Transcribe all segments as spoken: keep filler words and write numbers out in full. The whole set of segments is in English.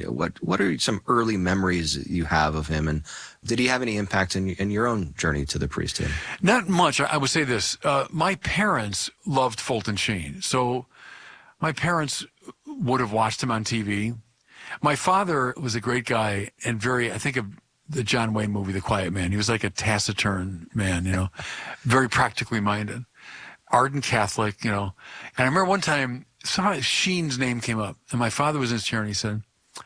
What what are some early memories you have of him, and did he have any impact in, in your own journey to the priesthood? Not much. I would say this. Uh, my parents loved Fulton Sheen, so my parents would have watched him on T V. My father was a great guy and very, I think of the John Wayne movie, The Quiet Man. He was like a taciturn man, you know, very practically minded, ardent Catholic, you know. And I remember one time, somehow Sheen's name came up, and my father was in his chair, and he said,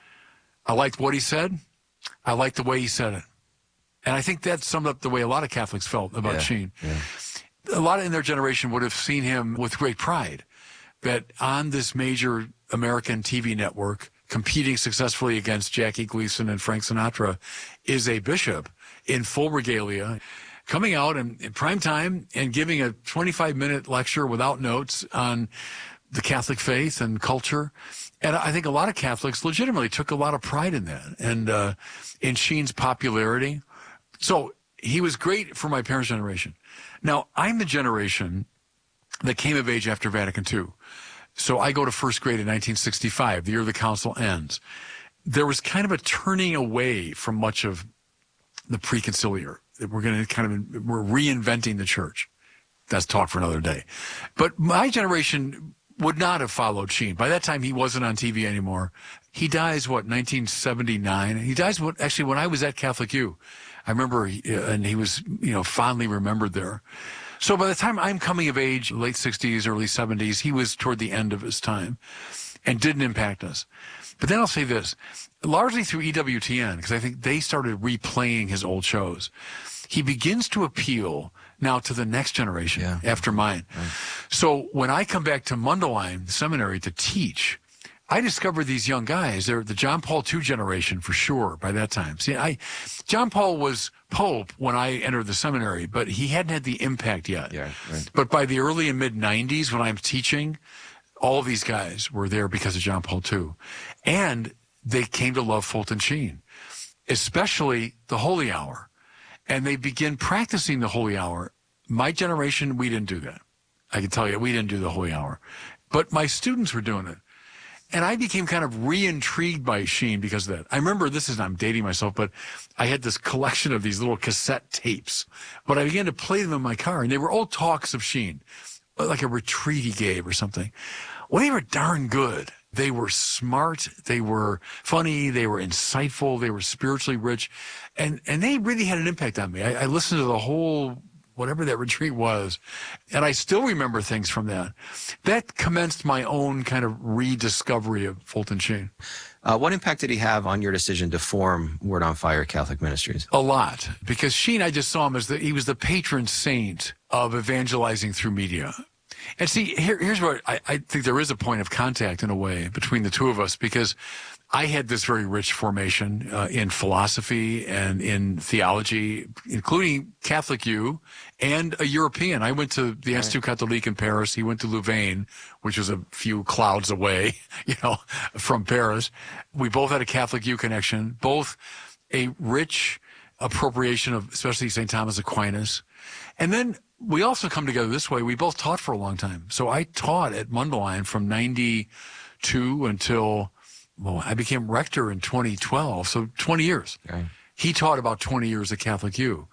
I liked what he said. I liked the way he said it. And I think that summed up the way a lot of Catholics felt about yeah, Sheen. Yeah. A lot in their generation would have seen him with great pride, that on this major American T V network, competing successfully against Jackie Gleason and Frank Sinatra, is a bishop in full regalia, coming out in, in prime time and giving a twenty-five minute lecture without notes on the Catholic faith and culture. And I think a lot of Catholics legitimately took a lot of pride in that and uh, in Sheen's popularity. So he was great for my parents' generation. Now, I'm the generation that came of age after Vatican Two. So I go to first grade in nineteen sixty-five, the year the council ends. There was kind of a turning away from much of the preconciliar. We're going to kind of, we're reinventing the church. That's talk for another day. But my generation would not have followed Sheen. By that time, he wasn't on T V anymore. He dies, what, nineteen seventy-nine? He dies, what, actually, when I was at Catholic U. I remember, and he was, you know, fondly remembered there. So by the time I'm coming of age, late sixties, early seventies, he was toward the end of his time and didn't impact us. But then I'll say this, largely through E W T N, because I think they started replaying his old shows. He begins to appeal now to the next generation yeah. after mine. Right. So when I come back to Mundelein Seminary to teach, I discovered these young guys. They're the John Paul the Second generation for sure by that time. See, I, John Paul was Pope when I entered the seminary, but he hadn't had the impact yet. Yeah, right. But by the early and mid nineties, when I'm teaching, all of these guys were there because of John Paul the Second. And they came to love Fulton Sheen, especially the Holy Hour. And they begin practicing the Holy Hour. My generation, we didn't do that. I can tell you, we didn't do the Holy Hour. But my students were doing it. And I became kind of re-intrigued by Sheen because of that. I remember, this is, I'm dating myself, but I had this collection of these little cassette tapes. But I began to play them in my car, and they were old talks of Sheen, like a retreat he gave or something. Well, they were darn good. They were smart. They were funny. They were insightful. They were spiritually rich. And and they really had an impact on me. I, I listened to the whole, whatever that retreat was, and I still remember things from that. That commenced my own kind of rediscovery of Fulton Sheen. Uh, what impact did he have on your decision to form Word on Fire Catholic Ministries? A lot, because Sheen, I just saw him as the, he was the patron saint of evangelizing through media. And see, here, here's where I, I think there is a point of contact in a way between the two of us, because I had this very rich formation uh, in philosophy and in theology, including Catholic U and a European. I went to the Institut Catholique in Paris. He went to Louvain, which was a few clouds away, you know, from Paris. We both had a Catholic U connection, both a rich appropriation of especially Saint Thomas Aquinas. And then we also come together this way. We both taught for a long time. So I taught at Mundelein from ninety-two until, well, I became rector in twenty twelve. So twenty years. Right. He taught about twenty years at Catholic U.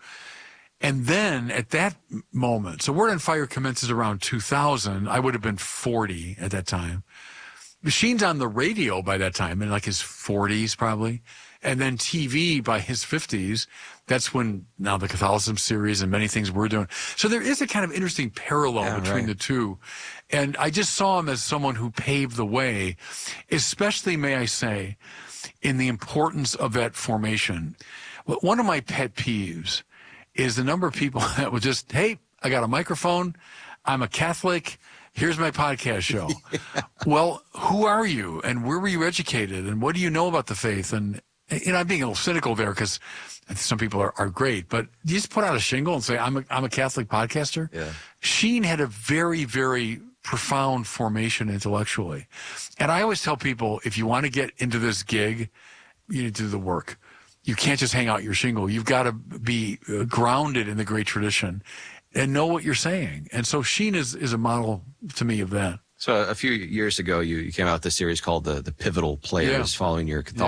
And then at that moment, so Word on Fire commences around two thousand. I would have been forty at that time. Sheen's on the radio by that time, in like his forties probably. And then T V by his fifties. That's when now the Catholicism series and many things we're doing. So there is a kind of interesting parallel yeah, between right. the two. And I just saw him as someone who paved the way, especially, may I say, in the importance of that formation. One of my pet peeves is the number of people that would just, hey, I got a microphone, I'm a Catholic, here's my podcast show. yeah. Well, who are you? And where were you educated? And what do you know about the faith? And, you know, I'm being a little cynical there because some people are, are great, but you just put out a shingle and say, I'm a, I'm a Catholic podcaster. Yeah. Sheen had a very, very profound formation intellectually. And I always tell people, if you want to get into this gig, you need to do the work. You can't just hang out your shingle. You've got to be uh, grounded in the great tradition and know what you're saying. And so Sheen is, is a model to me of that. So a few years ago, you, you came out with this series called the, the Pivotal Players, yeah. following your Catholic